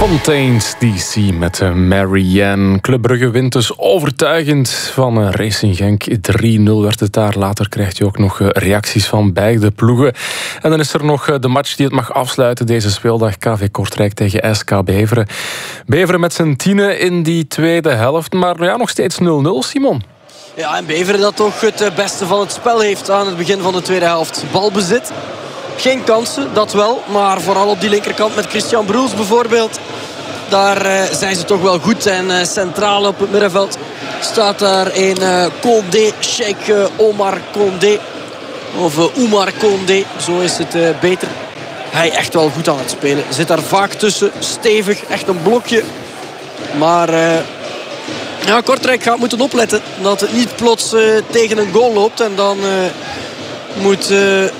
Fontaine's DC met Marianne. Club Brugge wint dus overtuigend van Racing Genk. 3-0 werd het daar. Later krijgt je ook nog reacties van beide ploegen. En dan is er nog de match die het mag afsluiten deze speeldag. KV Kortrijk tegen SK Beveren. Beveren met zijn 10 in die tweede helft. Maar ja, nog steeds 0-0, Simon. Ja, en Beveren dat toch het beste van het spel heeft aan het begin van de tweede helft. Balbezit. Geen kansen, dat wel. Maar vooral op die linkerkant met Christian Broels bijvoorbeeld. Daar zijn ze toch wel goed. En centraal op het middenveld staat daar een Condé, Sheikh Omar Condé. Of Oumar Condé, zo is het beter. Hij echt wel goed aan het spelen. Zit daar vaak tussen, stevig, echt een blokje. Maar ja, Kortrijk gaat moeten opletten dat het niet plots tegen een goal loopt. En dan moet